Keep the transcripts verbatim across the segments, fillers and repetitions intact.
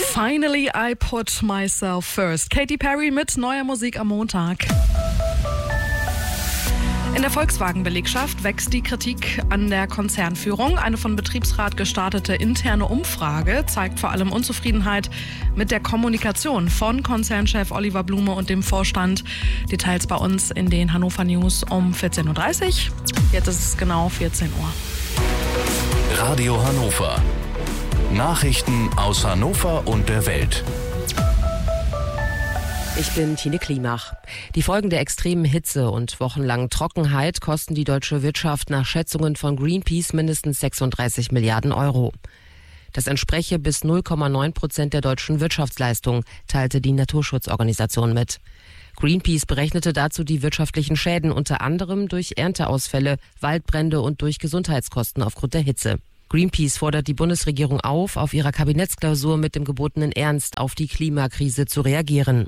Finally I put myself first. Katy Perry mit neuer Musik am Montag. In der Volkswagen-Belegschaft wächst die Kritik an der Konzernführung. Eine von Betriebsrat gestartete interne Umfrage zeigt vor allem Unzufriedenheit mit der Kommunikation von Konzernchef Oliver Blume und dem Vorstand. Details bei uns in den Hannover News um vierzehn Uhr dreißig. Jetzt ist es genau vierzehn Uhr. Radio Hannover. Nachrichten aus Hannover und der Welt. Ich bin Tine Klimach. Die Folgen der extremen Hitze und wochenlangen Trockenheit kosten die deutsche Wirtschaft nach Schätzungen von Greenpeace mindestens sechsunddreißig Milliarden Euro. Das entspreche bis null Komma neun Prozent der deutschen Wirtschaftsleistung, teilte die Naturschutzorganisation mit. Greenpeace berechnete dazu die wirtschaftlichen Schäden unter anderem durch Ernteausfälle, Waldbrände und durch Gesundheitskosten aufgrund der Hitze. Greenpeace fordert die Bundesregierung auf, auf ihrer Kabinettsklausur mit dem gebotenen Ernst auf die Klimakrise zu reagieren.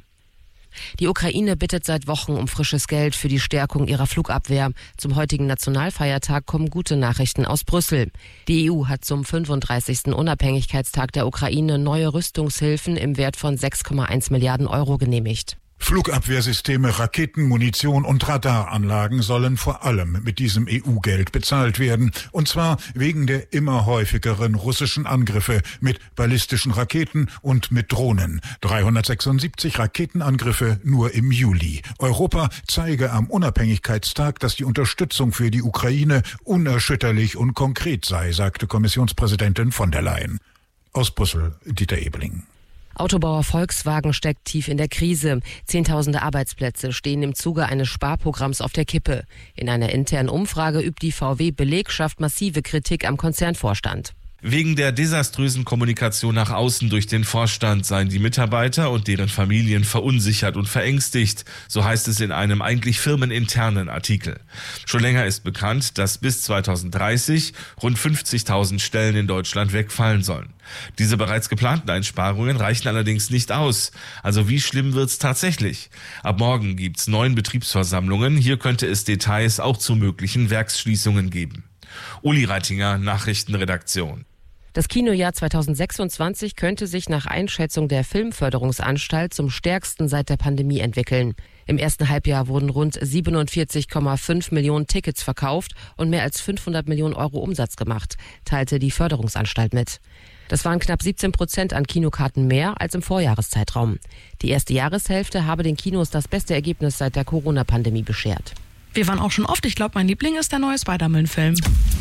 Die Ukraine bittet seit Wochen um frisches Geld für die Stärkung ihrer Flugabwehr. Zum heutigen Nationalfeiertag kommen gute Nachrichten aus Brüssel. Die E U hat zum fünfunddreißigsten Unabhängigkeitstag der Ukraine neue Rüstungshilfen im Wert von sechs Komma eins Milliarden Euro genehmigt. Flugabwehrsysteme, Raketen, Munition und Radaranlagen sollen vor allem mit diesem E U-Geld bezahlt werden. Und zwar wegen der immer häufigeren russischen Angriffe mit ballistischen Raketen und mit Drohnen. dreihundertsechsundsiebzig Raketenangriffe nur im Juli. Europa zeige am Unabhängigkeitstag, dass die Unterstützung für die Ukraine unerschütterlich und konkret sei, sagte Kommissionspräsidentin von der Leyen. Aus Brüssel, Dieter Ebeling. Autobauer Volkswagen steckt tief in der Krise. Zehntausende Arbeitsplätze stehen im Zuge eines Sparprogramms auf der Kippe. In einer internen Umfrage übt die V W-Belegschaft massive Kritik am Konzernvorstand. Wegen der desaströsen Kommunikation nach außen durch den Vorstand seien die Mitarbeiter und deren Familien verunsichert und verängstigt, so heißt es in einem eigentlich firmeninternen Artikel. Schon länger ist bekannt, dass bis zweitausenddreißig rund fünfzigtausend Stellen in Deutschland wegfallen sollen. Diese bereits geplanten Einsparungen reichen allerdings nicht aus. Also wie schlimm wird's tatsächlich? Ab morgen gibt's neun Betriebsversammlungen. Hier könnte es Details auch zu möglichen Werksschließungen geben. Uli Reitinger, Nachrichtenredaktion. Das Kinojahr zweitausendsechsundzwanzig könnte sich nach Einschätzung der Filmförderungsanstalt zum stärksten seit der Pandemie entwickeln. Im ersten Halbjahr wurden rund siebenundvierzig Komma fünf Millionen Tickets verkauft und mehr als fünfhundert Millionen Euro Umsatz gemacht, teilte die Förderungsanstalt mit. Das waren knapp siebzehn Prozent an Kinokarten mehr als im Vorjahreszeitraum. Die erste Jahreshälfte habe den Kinos das beste Ergebnis seit der Corona-Pandemie beschert. Wir waren auch schon oft. Ich glaube, mein Liebling ist der neue Spider-Man-Film.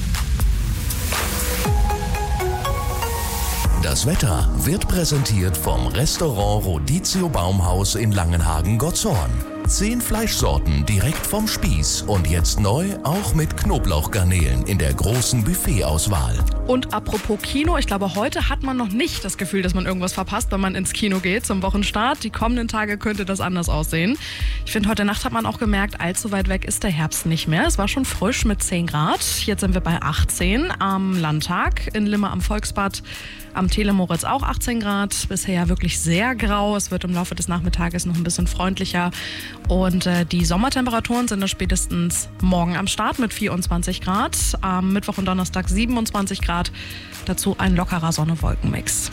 Das Wetter wird präsentiert vom Restaurant Rodizio Baumhaus in Langenhagen-Gottshorn. Zehn Fleischsorten direkt vom Spieß und jetzt neu auch mit Knoblauchgarnelen in der großen Buffetauswahl. Und apropos Kino, ich glaube, heute hat man noch nicht das Gefühl, dass man irgendwas verpasst, wenn man ins Kino geht zum Wochenstart. Die kommenden Tage könnte das anders aussehen. Ich finde, heute Nacht hat man auch gemerkt, allzu weit weg ist der Herbst nicht mehr. Es war schon frisch mit zehn Grad. Jetzt sind wir bei achtzehn am Landtag, in Limmer am Volksbad. Am Telemoritz auch achtzehn Grad, bisher ja wirklich sehr grau. Es wird im Laufe des Nachmittages noch ein bisschen freundlicher. Und äh, die Sommertemperaturen sind dann spätestens morgen am Start mit vierundzwanzig Grad. Am Mittwoch und Donnerstag siebenundzwanzig Grad. Dazu ein lockerer Sonne-Wolken-Mix.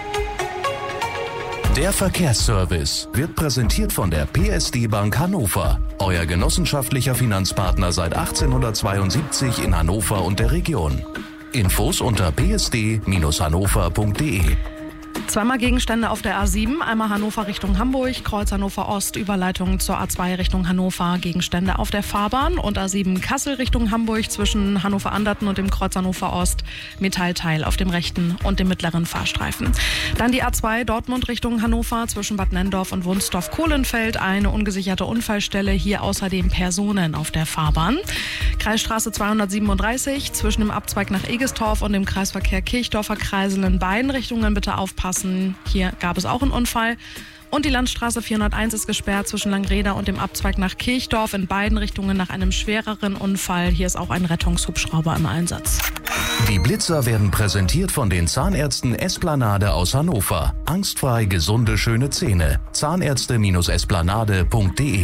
Der Verkehrsservice wird präsentiert von der P S D Bank Hannover. Euer genossenschaftlicher Finanzpartner seit achtzehnhundertzweiundsiebzig in Hannover und der Region. Infos unter p s d Bindestrich hannover punkt d e. Zweimal Gegenstände auf der A sieben, einmal Hannover Richtung Hamburg, Kreuz Hannover Ost, Überleitung zur A zwei Richtung Hannover, Gegenstände auf der Fahrbahn und A sieben Kassel Richtung Hamburg zwischen Hannover Anderten und dem Kreuz Hannover Ost, Metallteil auf dem rechten und dem mittleren Fahrstreifen. Dann die A zwei Dortmund Richtung Hannover zwischen Bad Nenndorf und Wunsdorf-Kohlenfeld, eine ungesicherte Unfallstelle, hier außerdem Personen auf der Fahrbahn. Kreisstraße zweihundertsiebenunddreißig zwischen dem Abzweig nach Egestorf und dem Kreisverkehr Kirchdorfer Kreisel in beiden Richtungen bitte aufpassen. Hier gab es auch einen Unfall. Und die Landstraße vierhunderteins ist gesperrt zwischen Langreda und dem Abzweig nach Kirchdorf in beiden Richtungen nach einem schwereren Unfall. Hier ist auch ein Rettungshubschrauber im Einsatz. Die Blitzer werden präsentiert von den Zahnärzten Esplanade aus Hannover. Angstfrei gesunde, schöne Zähne. Zahnärzte Bindestrich esplanade punkt d e.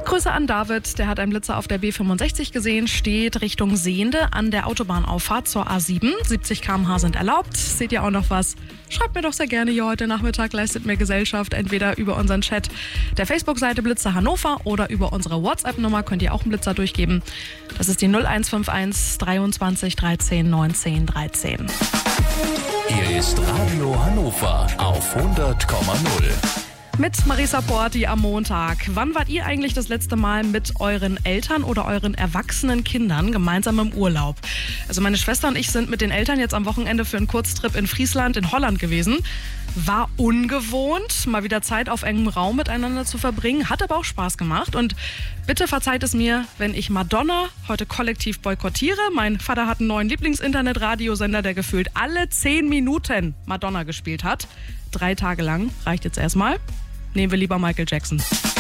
Grüße an David, der hat einen Blitzer auf der B fünfundsechzig gesehen, steht Richtung Sehende an der Autobahnauffahrt zur A sieben. siebzig Kilometer pro Stunde sind erlaubt. Seht ihr auch noch was? Schreibt mir doch sehr gerne hier heute Nachmittag, leistet mir Gesellschaft, entweder über unseren Chat der Facebook-Seite Blitzer Hannover oder über unsere WhatsApp-Nummer könnt ihr auch einen Blitzer durchgeben. Das ist die null eins fünf eins dreiundzwanzig dreizehn neunzehn dreizehn. Hier ist Radio Hannover auf hundert Komma null. Mit Marisa Porti am Montag. Wann wart ihr eigentlich das letzte Mal mit euren Eltern oder euren erwachsenen Kindern gemeinsam im Urlaub? Also meine Schwester und ich sind mit den Eltern jetzt am Wochenende für einen Kurztrip in Friesland in Holland gewesen. War ungewohnt, mal wieder Zeit auf engem Raum miteinander zu verbringen, hat aber auch Spaß gemacht. Und bitte verzeiht es mir, wenn ich Madonna heute kollektiv boykottiere. Mein Vater hat einen neuen Lieblings-Internet-Radiosender, der gefühlt alle zehn Minuten Madonna gespielt hat. Drei Tage lang, reicht jetzt erstmal. Nehmen wir lieber Michael Jackson.